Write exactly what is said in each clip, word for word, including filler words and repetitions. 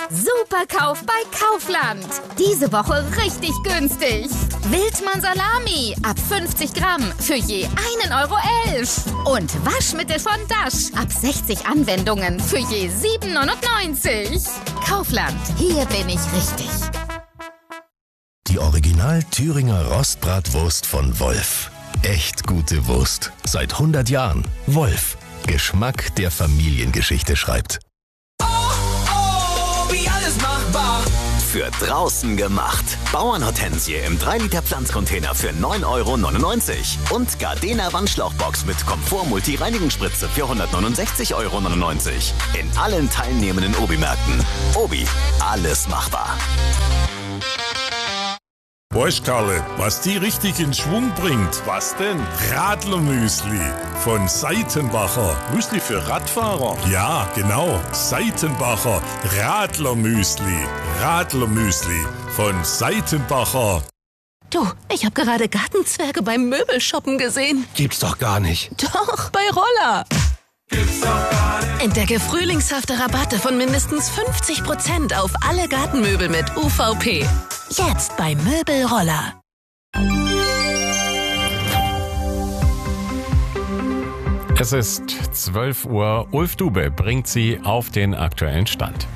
Superkauf bei Kaufland. Diese Woche richtig günstig. Wildmann Salami ab fünfzig Gramm für je einen Euro elf. Und Waschmittel von Dash ab sechzig Anwendungen für je sieben neunundneunzig. Kaufland, hier bin ich richtig. Die Original Thüringer Rostbratwurst von Wolf. Echt gute Wurst. Seit hundert Jahren. Wolf. Geschmack, der Familiengeschichte schreibt. Oh, oh, wie alles machbar. Für draußen gemacht. Bauernhortensie im drei Liter Pflanzcontainer für neun Euro neunundneunzig. Und Gardena Wandschlauchbox mit Komfort-Multi-Reinigungsspritze für hundertneunundsechzig Euro neunundneunzig. In allen teilnehmenden Obi-Märkten. Obi, alles machbar. Weißt Karle, was die richtig in Schwung bringt? Was denn? Radlermüsli von Seitenbacher. Müsli für Radfahrer? Ja, genau. Seitenbacher Radlermüsli. Radlermüsli von Seitenbacher. Du, ich habe gerade Gartenzwerge beim Möbelshoppen gesehen. Gibt's doch gar nicht. Doch, bei Roller. Gibt's doch gar nicht. Entdecke frühlingshafte Rabatte von mindestens fünfzig Prozent auf alle Gartenmöbel mit U V P. Jetzt bei Möbelroller. Es ist zwölf Uhr. Ulf Dube bringt Sie auf den aktuellen Stand.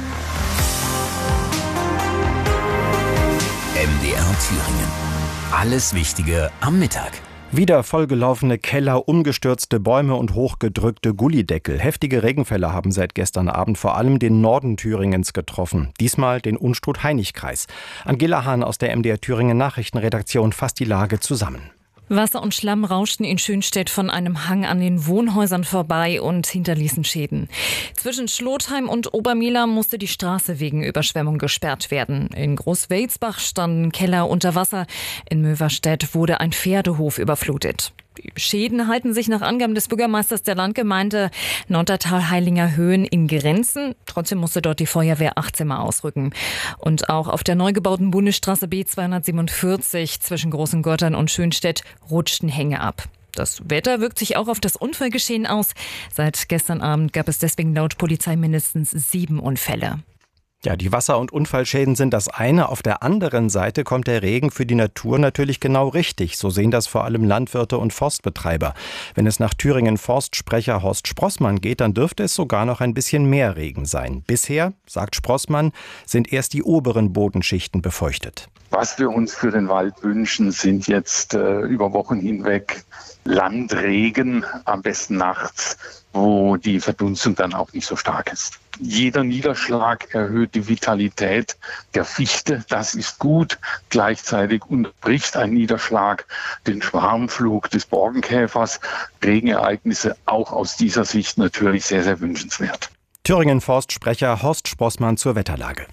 M D R Thüringen. Alles Wichtige am Mittag. Wieder vollgelaufene Keller, umgestürzte Bäume und hochgedrückte Gullideckel. Heftige Regenfälle haben seit gestern Abend vor allem den Norden Thüringens getroffen. Diesmal den Unstrut-Hainich-Kreis. Angela Hahn aus der M D R Thüringen Nachrichtenredaktion fasst die Lage zusammen. Wasser und Schlamm rauschten in Schönstedt von einem Hang an den Wohnhäusern vorbei und hinterließen Schäden. Zwischen Schlotheim und Obermehler musste die Straße wegen Überschwemmung gesperrt werden. In Großwelsbach standen Keller unter Wasser. In Möverstedt wurde ein Pferdehof überflutet. Die Schäden halten sich nach Angaben des Bürgermeisters der Landgemeinde Neandertal-Heilinger Höhen in Grenzen. Trotzdem musste dort die Feuerwehr achtzehnmal ausrücken. Und auch auf der neu gebauten Bundesstraße B zweihundertsiebenundvierzig zwischen Großen Gottern und Schönstedt rutschten Hänge ab. Das Wetter wirkt sich auch auf das Unfallgeschehen aus. Seit gestern Abend gab es deswegen laut Polizei mindestens sieben Unfälle. Ja, die Wasser- und Unfallschäden sind das eine. Auf der anderen Seite kommt der Regen für die Natur natürlich genau richtig. So sehen das vor allem Landwirte und Forstbetreiber. Wenn es nach Thüringen Forstsprecher Horst Sprossmann geht, dann dürfte es sogar noch ein bisschen mehr Regen sein. Bisher, sagt Sprossmann, sind erst die oberen Bodenschichten befeuchtet. Was wir uns für den Wald wünschen, sind jetzt äh, über Wochen hinweg Landregen, am besten nachts, wo die Verdunstung dann auch nicht so stark ist. Jeder Niederschlag erhöht die Vitalität der Fichte, das ist gut. Gleichzeitig unterbricht ein Niederschlag den Schwarmflug des Borkenkäfers. Regenereignisse auch aus dieser Sicht natürlich sehr, sehr wünschenswert. Thüringen Forstsprecher Horst Sprossmann zur Wetterlage.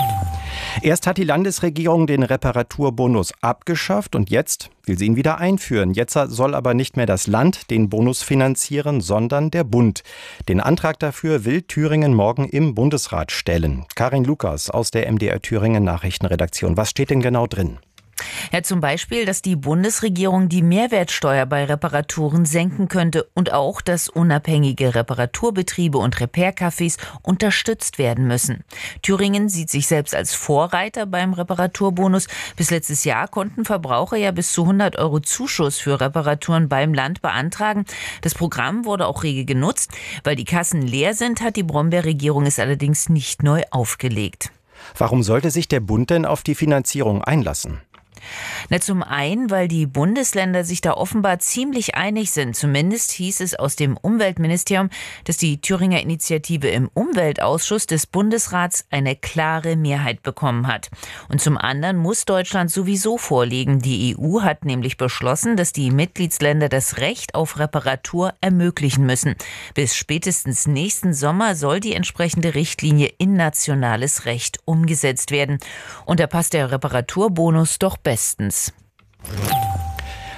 Erst hat die Landesregierung den Reparaturbonus abgeschafft und jetzt will sie ihn wieder einführen. Jetzt soll aber nicht mehr das Land den Bonus finanzieren, sondern der Bund. Den Antrag dafür will Thüringen morgen im Bundesrat stellen. Karin Lukas aus der M D R Thüringen Nachrichtenredaktion. Was steht denn genau drin? Ja, zum Beispiel, dass die Bundesregierung die Mehrwertsteuer bei Reparaturen senken könnte und auch, dass unabhängige Reparaturbetriebe und Repair-Cafés unterstützt werden müssen. Thüringen sieht sich selbst als Vorreiter beim Reparaturbonus. Bis letztes Jahr konnten Verbraucher ja bis zu hundert Euro Zuschuss für Reparaturen beim Land beantragen. Das Programm wurde auch rege genutzt. Weil die Kassen leer sind, hat die Brombeer-Regierung es allerdings nicht neu aufgelegt. Warum sollte sich der Bund denn auf die Finanzierung einlassen? Na, zum einen, weil die Bundesländer sich da offenbar ziemlich einig sind. Zumindest hieß es aus dem Umweltministerium, dass die Thüringer Initiative im Umweltausschuss des Bundesrats eine klare Mehrheit bekommen hat. Und zum anderen muss Deutschland sowieso vorlegen. Die E U hat nämlich beschlossen, dass die Mitgliedsländer das Recht auf Reparatur ermöglichen müssen. Bis spätestens nächsten Sommer soll die entsprechende Richtlinie in nationales Recht umgesetzt werden. Und da passt der Reparaturbonus doch bestens.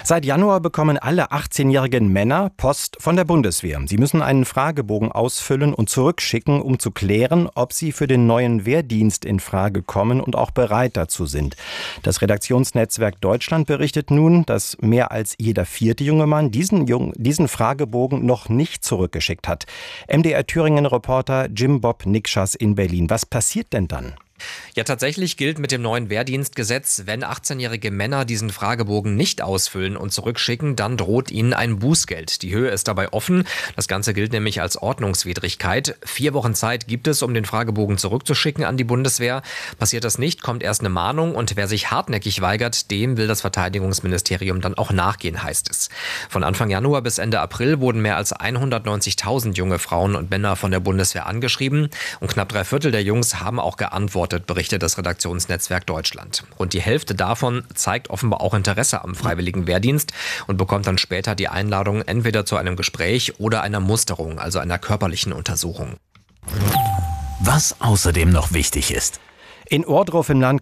Seit Januar bekommen alle achtzehnjährigen Männer Post von der Bundeswehr. Sie müssen einen Fragebogen ausfüllen und zurückschicken, um zu klären, ob sie für den neuen Wehrdienst in Frage kommen und auch bereit dazu sind. Das Redaktionsnetzwerk Deutschland berichtet nun, dass mehr als jeder vierte junge Mann diesen, Jung, diesen Fragebogen noch nicht zurückgeschickt hat. M D R Thüringen-Reporter Jim Bob Nikschas in Berlin. Was passiert denn dann? Ja, tatsächlich gilt mit dem neuen Wehrdienstgesetz, wenn achtzehnjährige Männer diesen Fragebogen nicht ausfüllen und zurückschicken, dann droht ihnen ein Bußgeld. Die Höhe ist dabei offen. Das Ganze gilt nämlich als Ordnungswidrigkeit. Vier Wochen Zeit gibt es, um den Fragebogen zurückzuschicken an die Bundeswehr. Passiert das nicht, kommt erst eine Mahnung und wer sich hartnäckig weigert, dem will das Verteidigungsministerium dann auch nachgehen, heißt es. Von Anfang Januar bis Ende April wurden mehr als hundertneunzigtausend junge Frauen und Männer von der Bundeswehr angeschrieben und knapp drei Viertel der Jungs haben auch geantwortet, berichtet das Redaktionsnetzwerk Deutschland. Rund die Hälfte davon zeigt offenbar auch Interesse am freiwilligen Wehrdienst und bekommt dann später die Einladung entweder zu einem Gespräch oder einer Musterung, also einer körperlichen Untersuchung. Was außerdem noch wichtig ist. In Ohrdruf im Landkreis